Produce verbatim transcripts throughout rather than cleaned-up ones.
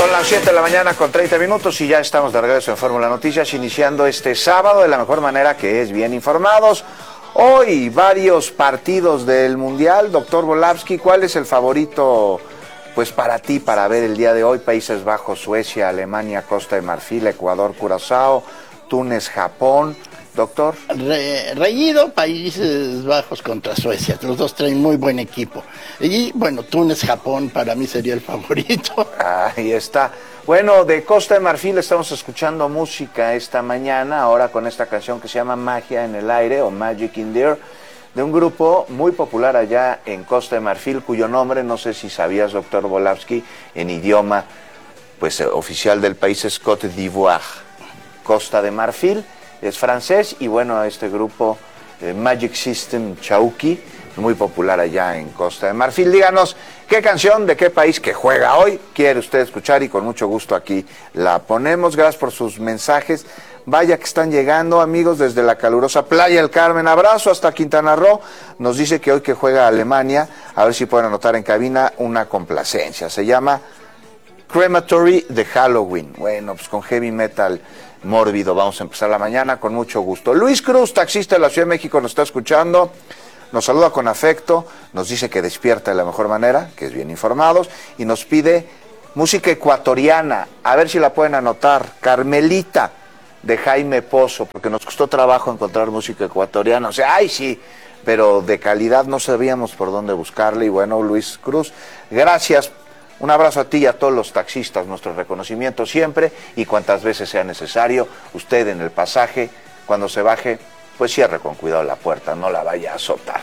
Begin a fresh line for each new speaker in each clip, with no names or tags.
Son las siete de la mañana con treinta minutos y ya estamos de regreso en Fórmula Noticias, iniciando este sábado de la mejor manera, que es bien informados. Hoy varios partidos del Mundial. Doctor Volavsky, ¿cuál es el favorito pues para ti para ver el día de hoy? Países Bajos, Suecia, Alemania, Costa de Marfil, Ecuador, Curazao, Túnez, Japón. Doctor.
Re, reñido, Países Bajos contra Suecia. Los dos traen muy buen equipo. Y bueno, Túnez, Japón, para mí sería el favorito.
Ahí está. Bueno, de Costa de Marfil estamos escuchando música esta mañana, ahora con esta canción que se llama Magia en el Aire o Magic in the Air, de un grupo muy popular allá en Costa de Marfil, cuyo nombre, no sé si sabías, doctor Volavsky, en idioma pues oficial del país es Côte d'Ivoire, Costa de Marfil. Es francés y bueno, este grupo eh, Magic System Chauki, muy popular allá en Costa de Marfil. Díganos qué canción de qué país que juega hoy quiere usted escuchar y con mucho gusto aquí la ponemos. Gracias por sus mensajes. Vaya que están llegando, amigos, desde la calurosa Playa del Carmen. Abrazo hasta Quintana Roo. Nos dice que hoy que juega Alemania, a ver si pueden anotar en cabina una complacencia. Se llama Crematory de Halloween. Bueno, pues con heavy metal mórbido vamos a empezar la mañana con mucho gusto. Luis Cruz, taxista de la Ciudad de México, nos está escuchando, nos saluda con afecto, nos dice que despierta de la mejor manera, que es bien informados, y nos pide música ecuatoriana, a ver si la pueden anotar, Carmelita, de Jaime Pozo, porque nos costó trabajo encontrar música ecuatoriana, o sea, ay sí, pero de calidad no sabíamos por dónde buscarle, y bueno, Luis Cruz, gracias. Un abrazo a ti y a todos los taxistas, nuestro reconocimiento siempre y cuantas veces sea necesario. Usted en el pasaje, cuando se baje, pues cierre con cuidado la puerta, no la vaya a azotar.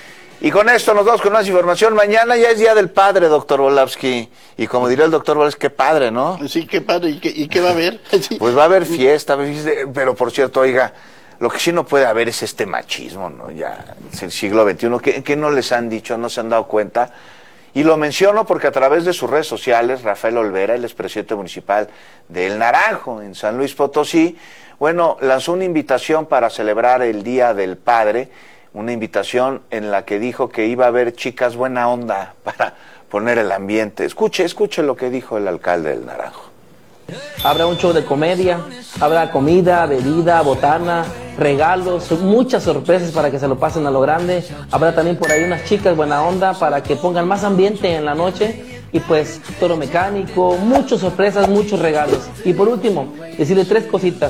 Y con esto nos vamos con más información. Mañana ya es Día del Padre, doctor Volavsky. Y como diría el doctor Volavsky, qué padre, ¿no?
Sí, qué padre. ¿Y qué, y qué va a haber? Sí.
Pues va a haber fiesta, pero por cierto, oiga, lo que sí no puede haber es este machismo, ¿no? Ya es el siglo veintiuno, ¿qué, qué no les han dicho? ¿No se han dado cuenta? Y lo menciono porque a través de sus redes sociales, Rafael Olvera, el expresidente municipal de El Naranjo, en San Luis Potosí, bueno, lanzó una invitación para celebrar el Día del Padre, una invitación en la que dijo que iba a haber chicas buena onda para poner el ambiente. Escuche, escuche lo que dijo el alcalde del Naranjo.
Habrá un show de comedia, habrá comida, bebida, botana, regalos, muchas sorpresas para que se lo pasen a lo grande. Habrá también por ahí unas chicas buena onda para que pongan más ambiente en la noche. Y pues toro mecánico, muchas sorpresas, muchos regalos. Y por último, decirle tres cositas.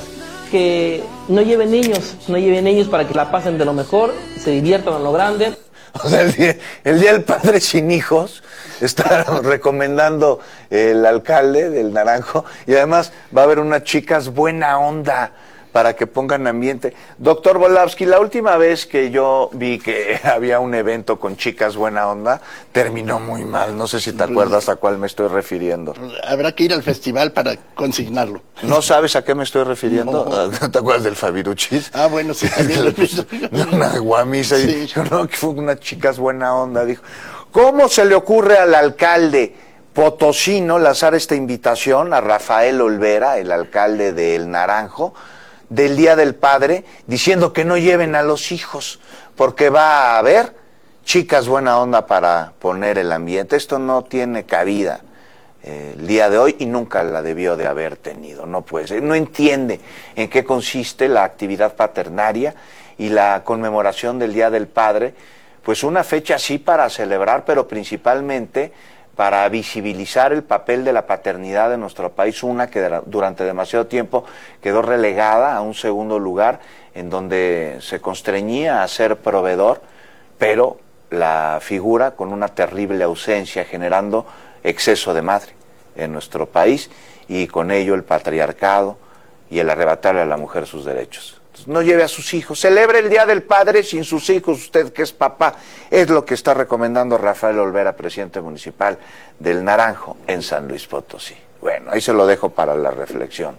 Que no lleven niños, no lleven niños para que la pasen de lo mejor, se diviertan a lo grande.
O sea, el día, el día del padre sin hijos está recomendando el alcalde del Naranjo, y además va a haber unas chicas buena onda para que pongan ambiente. Doctor Volavsky, la última vez que yo vi que había un evento con chicas buena onda, terminó muy mal. No sé si te acuerdas a cuál me estoy refiriendo.
Habrá que ir al festival para consignarlo.
¿No sabes a qué me estoy refiriendo?
No.
¿Te acuerdas del Fabiruchis?
Ah, bueno, sí, también lo he visto.
Una guamisa.
Sí.
Y yo, no, que fue unas chicas buena onda. Dijo, ¿cómo se le ocurre al alcalde potosino lanzar esta invitación a Rafael Olvera, el alcalde de El Naranjo, del Día del Padre, diciendo que no lleven a los hijos, porque va a haber chicas buena onda para poner el ambiente? Esto no tiene cabida eh, el día de hoy y nunca la debió de haber tenido, no puede ser. No entiende en qué consiste la actividad paternaria y la conmemoración del Día del Padre, pues una fecha así para celebrar, pero principalmente para visibilizar el papel de la paternidad en nuestro país, una que durante demasiado tiempo quedó relegada a un segundo lugar, en donde se constreñía a ser proveedor, pero la figura con una terrible ausencia, generando exceso de madre en nuestro país, y con ello el patriarcado y el arrebatarle a la mujer sus derechos. No lleve a sus hijos, celebre el Día del Padre sin sus hijos, usted que es papá. Es lo que está recomendando Rafael Olvera, presidente municipal del Naranjo en San Luis Potosí. Bueno, ahí se lo dejo para la reflexión.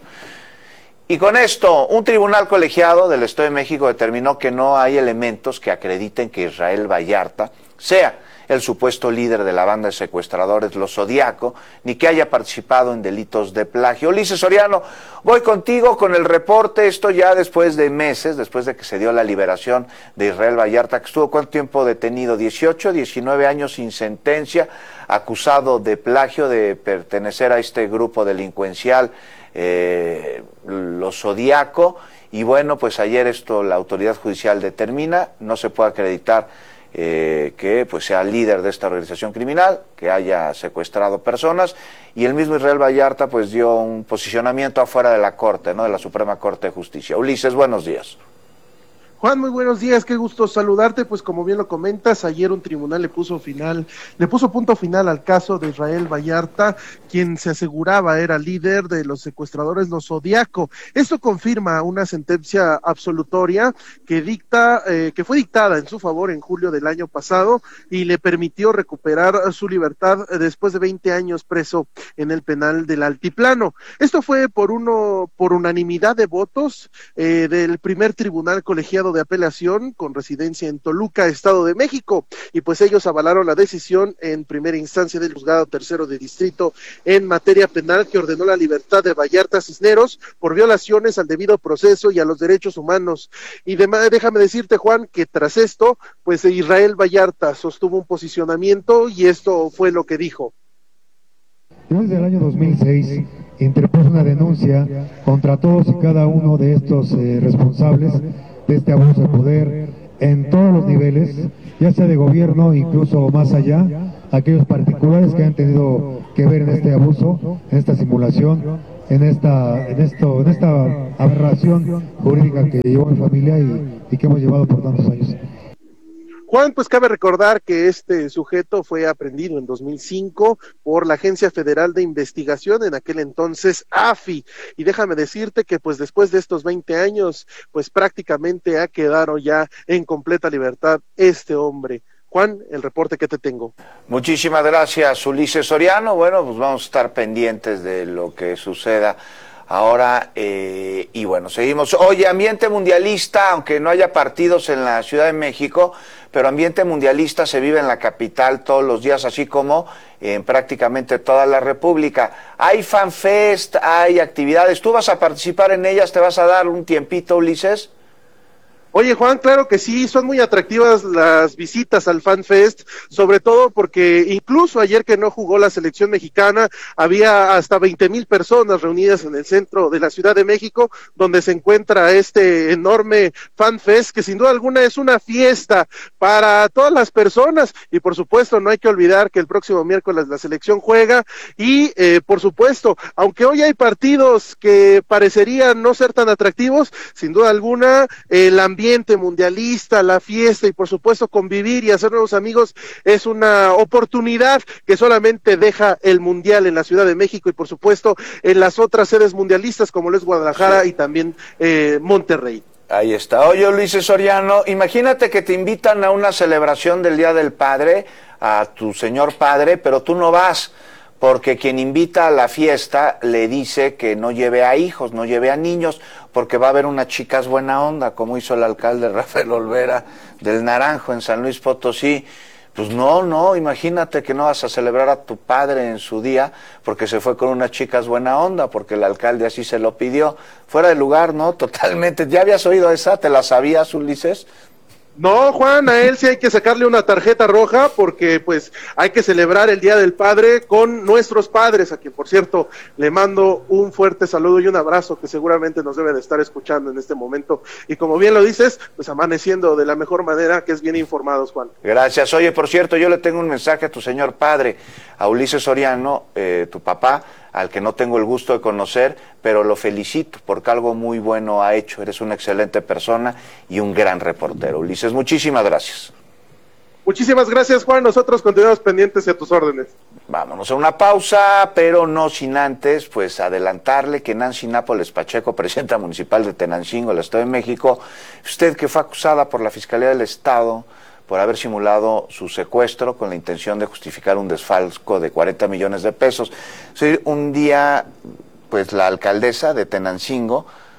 Y con esto, un tribunal colegiado del Estado de México determinó que no hay elementos que acrediten que Israel Vallarta sea el supuesto líder de la banda de secuestradores Los Zodiaco, ni que haya participado en delitos de plagio. Ulises Soriano, voy contigo con el reporte, esto ya después de meses, después de que se dio la liberación de Israel Vallarta, que estuvo ¿cuánto tiempo detenido? dieciocho, diecinueve años sin sentencia, acusado de plagio, de pertenecer a este grupo delincuencial, eh, Los Zodiaco. Y bueno, pues ayer esto la autoridad judicial determina, no se puede acreditar eh, que pues sea líder de esta organización criminal, que haya secuestrado personas, y el mismo Israel Vallarta pues dio un posicionamiento afuera de la Corte, ¿no?, de la Suprema Corte de Justicia. Ulises, buenos días.
Juan, muy buenos días, qué gusto saludarte. Pues como bien lo comentas, ayer un tribunal le puso final, le puso punto final al caso de Israel Vallarta, quien se aseguraba era líder de los secuestradores Los Zodiaco. Esto confirma una sentencia absolutoria que dicta, eh, que fue dictada en su favor en julio del año pasado y le permitió recuperar su libertad después de veinte años preso en el penal del Altiplano. Esto fue por uno, por unanimidad de votos eh, del primer tribunal colegiado de apelación con residencia en Toluca, Estado de México, y pues ellos avalaron la decisión en primera instancia del juzgado tercero de distrito en materia penal, que ordenó la libertad de Vallarta Cisneros por violaciones al debido proceso y a los derechos humanos. Y de, déjame decirte, Juan, que tras esto, pues Israel Vallarta sostuvo un posicionamiento y esto fue lo que dijo.
Desde el año dos mil seis interpuso una denuncia contra todos y cada uno de estos eh, responsables de este abuso de poder en todos los niveles, ya sea de gobierno, incluso más allá, aquellos particulares que han tenido que ver en este abuso, en esta simulación, en esta, en esto, en esta aberración jurídica que llevó mi familia y, y que hemos llevado por tantos años.
Juan, pues cabe recordar que este sujeto fue aprehendido en dos mil cinco por la Agencia Federal de Investigación, en aquel entonces A F I, y déjame decirte que pues después de estos veinte años, pues prácticamente ha quedado ya en completa libertad este hombre. Juan, el reporte que te tengo.
Muchísimas gracias, Ulises Soriano. Bueno, pues vamos a estar pendientes de lo que suceda ahora, eh, y bueno, seguimos. Oye, ambiente mundialista, aunque no haya partidos en la Ciudad de México, pero ambiente mundialista se vive en la capital todos los días, así como en prácticamente toda la República. Hay FanFest, hay actividades. ¿Tú vas a participar en ellas? ¿Te vas a dar un tiempito, Ulises?
Oye, Juan, claro que sí, son muy atractivas las visitas al FanFest, sobre todo porque incluso ayer que no jugó la selección mexicana, había hasta veinte mil personas reunidas en el centro de la Ciudad de México, donde se encuentra este enorme FanFest, que sin duda alguna es una fiesta para todas las personas, y por supuesto no hay que olvidar que el próximo miércoles la selección juega, y eh, por supuesto, aunque hoy hay partidos que parecerían no ser tan atractivos, sin duda alguna, el ambiente mundialista, la fiesta y por supuesto convivir y hacer nuevos amigos es una oportunidad que solamente deja el mundial en la Ciudad de México y por supuesto en las otras sedes mundialistas como lo es Guadalajara, sí, y también eh, Monterrey.
Ahí está. Oye, Ulises Soriano, imagínate que te invitan a una celebración del Día del Padre, a tu señor padre, pero tú no vas, porque quien invita a la fiesta le dice que no lleve a hijos, no lleve a niños, porque va a haber unas chicas buena onda, como hizo el alcalde Rafael Olvera del Naranjo en San Luis Potosí. Pues no, no, imagínate que no vas a celebrar a tu padre en su día porque se fue con unas chicas buena onda, porque el alcalde así se lo pidió. Fuera de lugar, ¿no? Totalmente. ¿Ya habías oído esa? ¿Te la sabías, Ulises?
No, Juan, a él sí hay que sacarle una tarjeta roja porque pues hay que celebrar el Día del Padre con nuestros padres, a quien por cierto le mando un fuerte saludo y un abrazo que seguramente nos debe de estar escuchando en este momento. Y como bien lo dices, pues amaneciendo de la mejor manera, que es bien informados, Juan. Gracias.
Oye, por cierto, yo le tengo un mensaje a tu señor padre, a Ulises Soriano, eh, tu papá, al que no tengo el gusto de conocer, pero lo felicito porque algo muy bueno ha hecho. Eres una excelente persona y un gran reportero. Ulises, muchísimas gracias.
Muchísimas gracias, Juan. Nosotros continuamos pendientes y a tus órdenes.
Vámonos a una pausa, pero no sin antes, pues adelantarle que Nancy Nápoles Pacheco, presidenta municipal de Tenancingo, el Estado de México, usted que fue acusada por la Fiscalía del Estado por haber simulado su secuestro con la intención de justificar un desfalco de cuarenta millones de pesos. Sí, un día, pues la alcaldesa de Tenancingo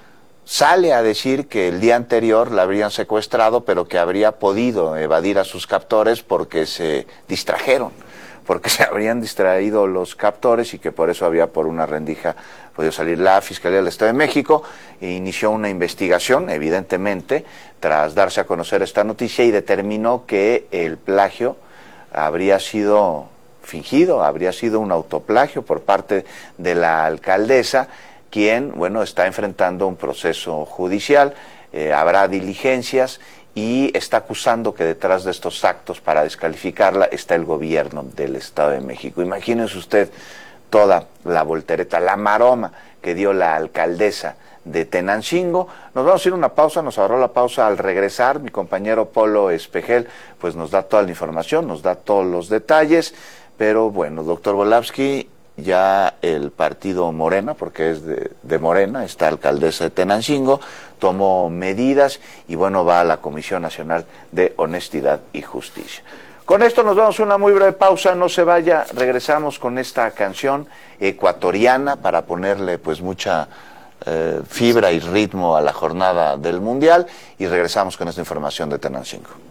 sale a decir que el día anterior la habrían secuestrado, pero que habría podido evadir a sus captores porque se distrajeron, porque se habrían distraído los captores y que por eso había por una rendija podido salir. La Fiscalía del Estado de México inició una investigación, evidentemente, tras darse a conocer esta noticia, y determinó que el plagio habría sido fingido, habría sido un autoplagio por parte de la alcaldesa, quien, bueno, está enfrentando un proceso judicial, eh, habrá diligencias, y está acusando que detrás de estos actos para descalificarla está el gobierno del Estado de México. Imagínese usted toda la voltereta, la maroma que dio la alcaldesa de Tenancingo. Nos vamos a ir a una pausa, nos ahorró la pausa. Al regresar, mi compañero Polo Espejel pues nos da toda la información, nos da todos los detalles, pero bueno, doctor Volavsky, ya el partido Morena, porque es de, de Morena, esta alcaldesa de Tenancingo, tomó medidas y bueno, va a la Comisión Nacional de Honestidad y Justicia. Con esto nos vamos a una muy breve pausa, no se vaya, regresamos con esta canción ecuatoriana para ponerle pues mucha eh, fibra y ritmo a la jornada del Mundial, y regresamos con esta información de Tenancingo.